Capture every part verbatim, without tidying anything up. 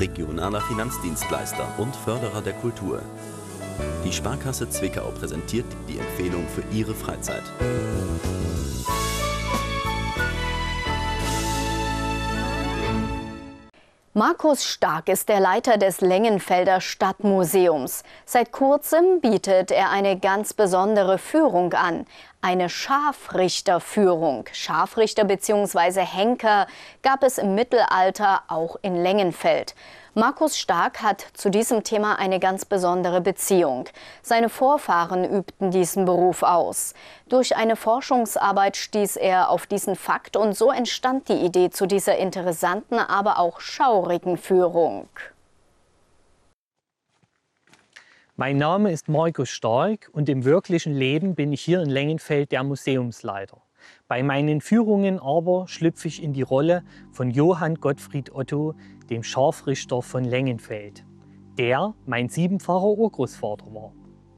regionaler Finanzdienstleister und Förderer der Kultur. Die Sparkasse Zwickau präsentiert die Empfehlung für Ihre Freizeit. Markus Stark ist der Leiter des Lengenfelder Stadtmuseums. Seit kurzem bietet er eine ganz besondere Führung an. Eine Scharfrichterführung. Scharfrichter bzw. Henker gab es im Mittelalter auch in Lengenfeld. Markus Stark hat zu diesem Thema eine ganz besondere Beziehung. Seine Vorfahren übten diesen Beruf aus. Durch eine Forschungsarbeit stieß er auf diesen Fakt und so entstand die Idee zu dieser interessanten, aber auch schaurigen Führung. Mein Name ist Markus Stark und im wirklichen Leben bin ich hier in Lengenfeld der Museumsleiter. Bei meinen Führungen aber schlüpfe ich in die Rolle von Johann Gottfried Otto, dem Scharfrichter von Lengenfeld, der mein siebenfacher Urgroßvater war.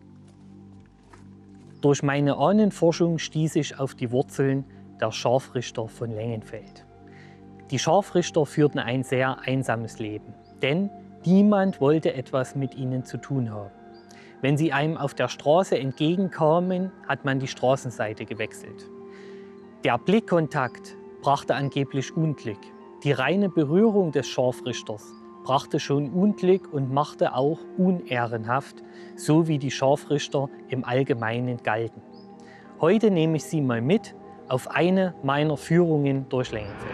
Durch meine Ahnenforschung stieß ich auf die Wurzeln der Scharfrichter von Lengenfeld. Die Scharfrichter führten ein sehr einsames Leben, denn niemand wollte etwas mit ihnen zu tun haben. Wenn sie einem auf der Straße entgegenkamen, hat man die Straßenseite gewechselt. Der Blickkontakt brachte angeblich Unglück. Die reine Berührung des Scharfrichters brachte schon Unglück und machte auch unehrenhaft, so wie die Scharfrichter im Allgemeinen galten. Heute nehme ich Sie mal mit auf eine meiner Führungen durch Lengenfeld.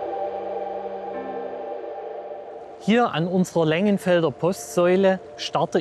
Hier an unserer Lengenfelder Postsäule starte